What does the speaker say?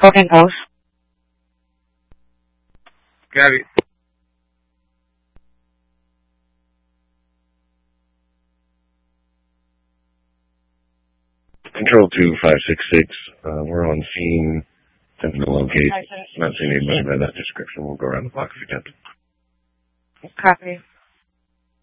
Okay, Ghost. Got it. Control 2566, we're on scene, attempting to locate. Not seeing anybody by that description. We'll go around the block if we can. Copy.